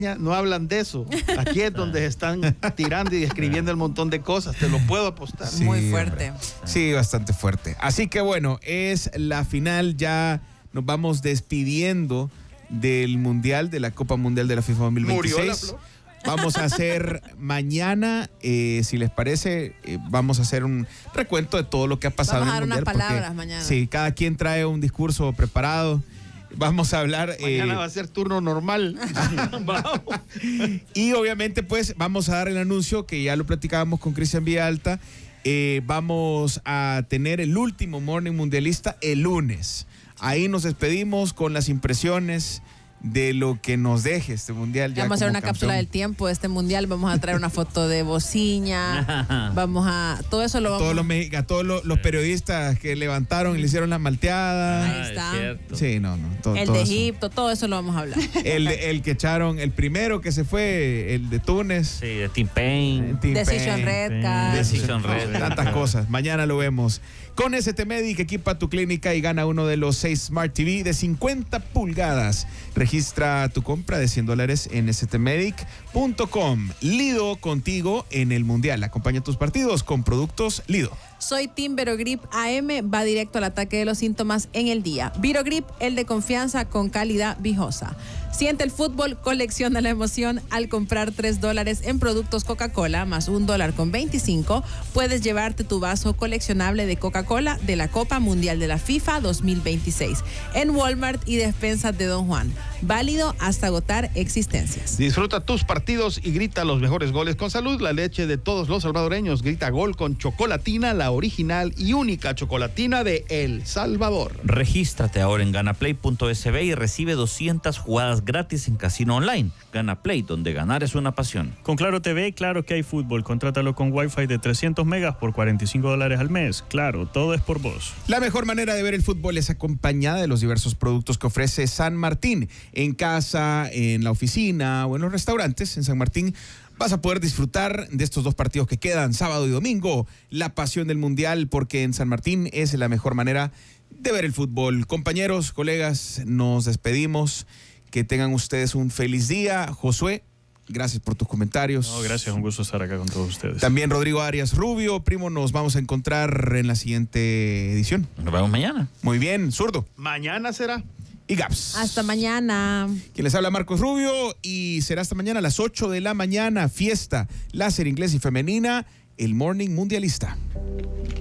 no hablan de eso. Aquí es donde están tirando y escribiendo el montón de cosas, te lo puedo apostar. Sí, muy fuerte. Sí, bastante fuerte. Así que bueno, es la final, ya nos vamos despidiendo del Mundial, de la Copa Mundial de la FIFA 2026. Murió la flor. Vamos a hacer mañana, si les parece, vamos a hacer un recuento de todo lo que ha pasado vamos en el Mundial. Vamos a dar unas palabras mañana. Sí, cada quien trae un discurso preparado. Vamos a hablar. Mañana va a ser turno normal. Y obviamente, pues, vamos a dar el anuncio que ya lo platicábamos con Cristian Villalta. Vamos a tener el último Morning Mundialista el lunes. Ahí nos despedimos con las impresiones de lo que nos deje este mundial. Ya vamos a hacer una campeón. cápsula del tiempo de este mundial. Vamos a traer una foto de Bociña. Vamos a. Todo eso lo vamos a todos los periodistas que levantaron y le hicieron la malteada. Ahí está. Sí, no. El de todo Egipto, todo eso lo vamos a hablar. El que echaron, el primero que se fue, el de Túnez. Sí, de Tim Payne. Decision Red Card. Decision Red. Tantas cosas. Mañana lo vemos. Con ST Medic, equipa tu clínica y gana uno de los 6 Smart TV de 50 pulgadas. Registra tu compra de $100 en stmedic.com. Lido, contigo en el Mundial. Acompaña tus partidos con productos Lido. Soy Team Virogrip AM, va directo al ataque de los síntomas en el día. Virogrip, el de confianza con calidad viejosa. Siente el fútbol, colecciona la emoción. Al comprar $3 en productos Coca-Cola más $1.25, puedes llevarte tu vaso coleccionable de Coca-Cola de la Copa Mundial de la FIFA 2026 en Walmart y despensas de Don Juan. Válido hasta agotar existencias. Disfruta tus partidos y grita los mejores goles con Salud, la leche de todos los salvadoreños. Grita gol con Chocolatina, la original y única chocolatina de El Salvador. Regístrate ahora en ganaplay.sb y recibe 200 jugadas gratis en casino online. Ganaplay, donde ganar es una pasión. Con Claro TV, claro que hay fútbol. Contrátalo con Wi-Fi de 300 megas por $45 al mes. Claro, todo es por vos. La mejor manera de ver el fútbol es acompañada de los diversos productos que ofrece San Martín. En casa, en la oficina o en los restaurantes en San Martín vas a poder disfrutar de estos 2 partidos que quedan, sábado y domingo. La pasión del Mundial, porque en San Martín es la mejor manera de ver el fútbol. Compañeros, colegas, nos despedimos. Que tengan ustedes un feliz día. Josué, gracias por tus comentarios. No, gracias, un gusto estar acá con todos ustedes. También Rodrigo Arias Rubio, primo, nos vamos a encontrar en la siguiente edición. Nos vemos mañana. Muy bien, Zurdo. Mañana será. Y Gaps. Hasta mañana. Quien les habla, Marcos Rubio, y será hasta mañana a las 8 de la mañana, fiesta láser inglés y femenina, el Morning Mundialista.